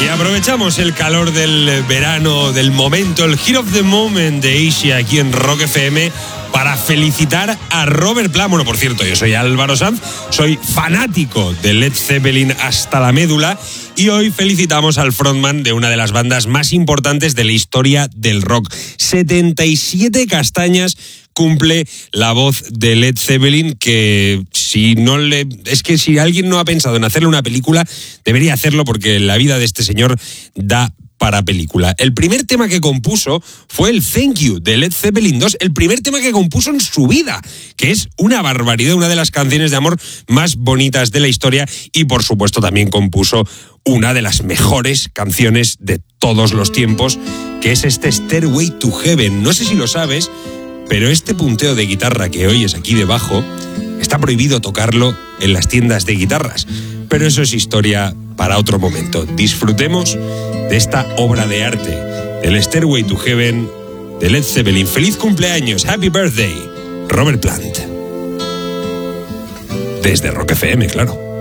Y aprovechamos el calor del verano, del momento, el Heat of the Moment de Asia aquí en Rock FM para felicitar a Robert Plant. Bueno, por cierto, yo soy Álvaro Sanz, soy fanático de Led Zeppelin hasta la médula y hoy felicitamos al frontman de una de las bandas más importantes de la historia del rock. 77 castañas cumple la voz de Led Zeppelin, que si alguien no ha pensado en hacerle una película, debería hacerlo porque la vida de este señor da para película. El primer tema que compuso fue el Thank You de Led Zeppelin 2, el primer tema que compuso en su vida, que es una barbaridad, una de las canciones de amor más bonitas de la historia, y por supuesto también compuso una de las mejores canciones de todos los tiempos, que es este Stairway to Heaven. No sé si lo sabes, pero este punteo de guitarra que oyes aquí debajo está prohibido tocarlo en las tiendas de guitarras. Pero eso es historia para otro momento. Disfrutemos de esta obra de arte, del Stairway to Heaven de Led Zeppelin. ¡Feliz cumpleaños! ¡Happy birthday! Robert Plant. Desde Rock FM, claro.